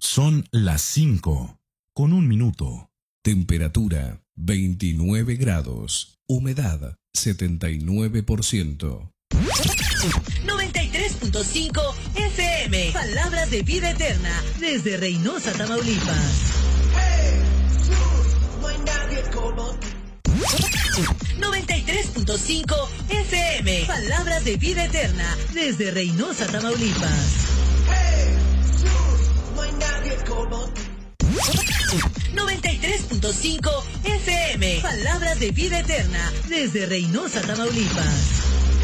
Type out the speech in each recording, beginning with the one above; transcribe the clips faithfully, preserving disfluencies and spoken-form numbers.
Son las cinco, con un minuto. Temperatura veintinueve grados. Humedad setenta y nueve por ciento. noventa y tres punto cinco F M. Palabras de vida eterna. Desde Reynosa, Tamaulipas. No hay nadie como tú. noventa y tres punto cinco F M. Palabras de vida eterna. Desde Reynosa, Tamaulipas. No hay nadie como tú. noventa y tres punto cinco F M. Palabras de vida eterna. Desde Reynosa, Tamaulipas.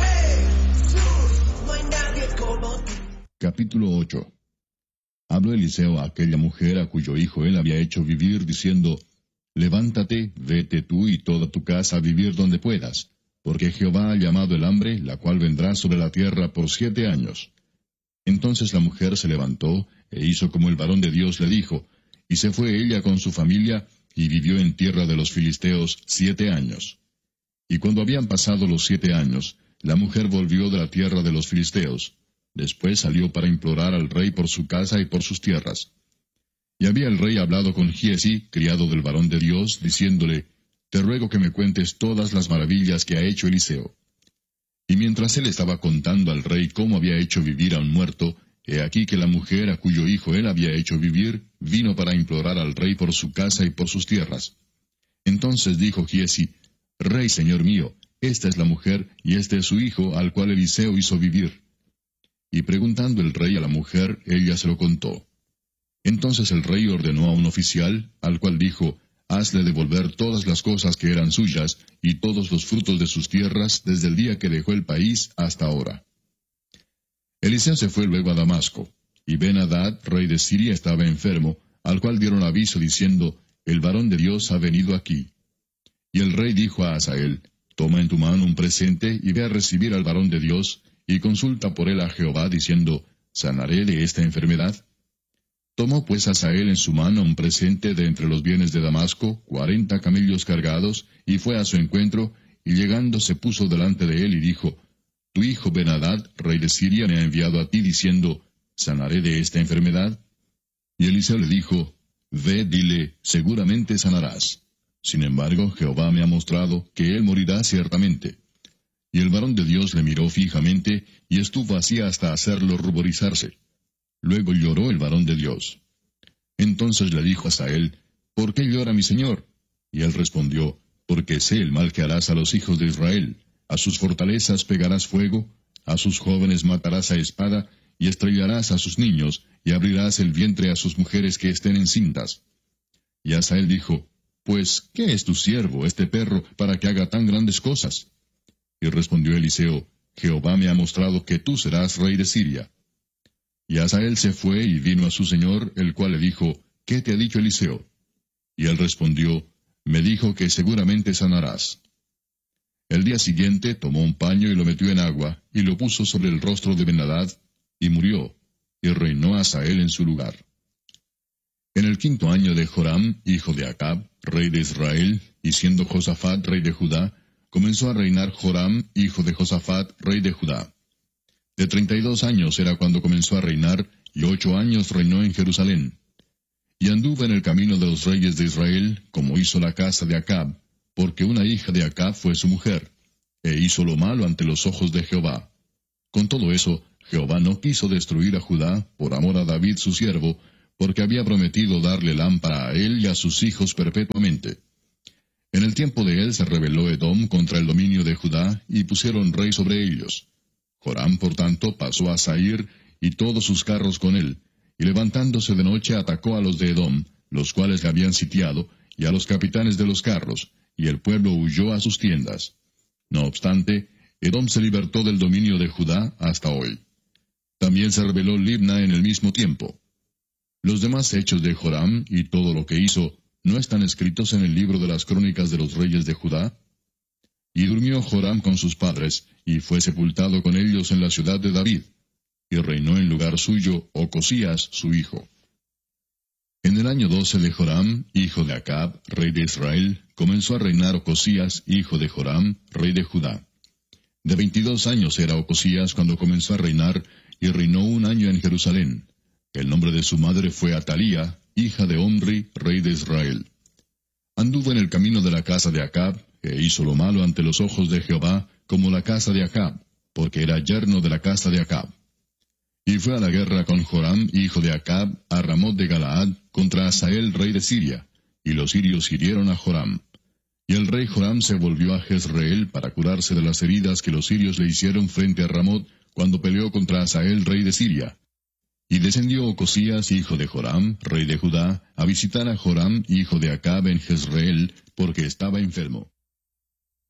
No hay nadie como tú. Capítulo ocho. Habló Eliseo a aquella mujer a cuyo hijo él había hecho vivir, diciendo: Levántate, vete tú y toda tu casa a vivir donde puedas, porque Jehová ha llamado el hambre, la cual vendrá sobre la tierra por siete años. Entonces la mujer se levantó, e hizo como el varón de Dios le dijo, y se fue ella con su familia, y vivió en tierra de los filisteos siete años. Y cuando habían pasado los siete años, la mujer volvió de la tierra de los filisteos. Después salió para implorar al rey por su casa y por sus tierras. Y había el rey hablado con Giezi, criado del varón de Dios, diciéndole: Te ruego que me cuentes todas las maravillas que ha hecho Eliseo. Y mientras él estaba contando al rey cómo había hecho vivir a un muerto, he aquí que la mujer a cuyo hijo él había hecho vivir, vino para implorar al rey por su casa y por sus tierras. Entonces dijo Giezi: Rey, señor mío, esta es la mujer, y este es su hijo, al cual Eliseo hizo vivir. Y preguntando el rey a la mujer, ella se lo contó. Entonces el rey ordenó a un oficial, al cual dijo: Hazle devolver todas las cosas que eran suyas, y todos los frutos de sus tierras, desde el día que dejó el país hasta ahora. Eliseo se fue luego a Damasco, y Ben-Hadad, rey de Siria, estaba enfermo, al cual dieron aviso diciendo: El varón de Dios ha venido aquí. Y el rey dijo a Hazael: Toma en tu mano un presente, y ve a recibir al varón de Dios, y consulta por él a Jehová, diciendo: ¿Sanaré de esta enfermedad? Tomó pues Hazael en su mano un presente de entre los bienes de Damasco, cuarenta camellos cargados, y fue a su encuentro, y llegando se puso delante de él y dijo: Tu hijo Ben-Hadad, rey de Siria, me ha enviado a ti diciendo: ¿Sanaré de esta enfermedad? Y Eliseo le dijo: Ve, dile, seguramente sanarás. Sin embargo, Jehová me ha mostrado que él morirá ciertamente. Y el varón de Dios le miró fijamente, y estuvo así hasta hacerlo ruborizarse. Luego lloró el varón de Dios. Entonces le dijo a Hazael: ¿Por qué llora mi señor? Y él respondió: Porque sé el mal que harás a los hijos de Israel. A sus fortalezas pegarás fuego, a sus jóvenes matarás a espada, y estrellarás a sus niños, y abrirás el vientre a sus mujeres que estén encintas. Y Hazael dijo: Pues, ¿qué es tu siervo, este perro, para que haga tan grandes cosas? Y respondió Eliseo: Jehová me ha mostrado que tú serás rey de Siria. Y Hazael se fue y vino a su señor, el cual le dijo: ¿Qué te ha dicho Eliseo? Y él respondió: Me dijo que seguramente sanarás. El día siguiente tomó un paño y lo metió en agua, y lo puso sobre el rostro de Ben-Hadad, y murió, y reinó Hazael en su lugar. En el quinto año de Joram, hijo de Acab, rey de Israel, y siendo Josafat rey de Judá, comenzó a reinar Joram, hijo de Josafat, rey de Judá. De treinta y dos años era cuando comenzó a reinar, y ocho años reinó en Jerusalén. Y anduvo en el camino de los reyes de Israel, como hizo la casa de Acab, porque una hija de Acab fue su mujer, e hizo lo malo ante los ojos de Jehová. Con todo eso, Jehová no quiso destruir a Judá, por amor a David su siervo, porque había prometido darle lámpara a él y a sus hijos perpetuamente. En el tiempo de él se rebeló Edom contra el dominio de Judá, y pusieron rey sobre ellos. Joram, por tanto, pasó a Zair, y todos sus carros con él, y levantándose de noche atacó a los de Edom, los cuales le habían sitiado, y a los capitanes de los carros, y el pueblo huyó a sus tiendas. No obstante, Edom se libertó del dominio de Judá hasta hoy. También se rebeló Libna en el mismo tiempo. Los demás hechos de Joram, y todo lo que hizo, ¿no están escritos en el libro de las crónicas de los reyes de Judá? Y durmió Joram con sus padres, y fue sepultado con ellos en la ciudad de David, y reinó en lugar suyo Ocosías su hijo. En el año doce de Joram, hijo de Acab, rey de Israel, comenzó a reinar Ocosías, hijo de Joram, rey de Judá. De veintidós años era Ocosías cuando comenzó a reinar, y reinó un año en Jerusalén. El nombre de su madre fue Atalía, hija de Omri, rey de Israel. Anduvo en el camino de la casa de Acab, e hizo lo malo ante los ojos de Jehová, como la casa de Acab, porque era yerno de la casa de Acab. Y fue a la guerra con Joram, hijo de Acab, a Ramot de Galaad, contra Hazael, rey de Siria, y los sirios hirieron a Joram. Y el rey Joram se volvió a Jezreel para curarse de las heridas que los sirios le hicieron frente a Ramot, cuando peleó contra Hazael, rey de Siria. Y descendió Ocosías, hijo de Joram, rey de Judá, a visitar a Joram, hijo de Acab, en Jezreel, porque estaba enfermo.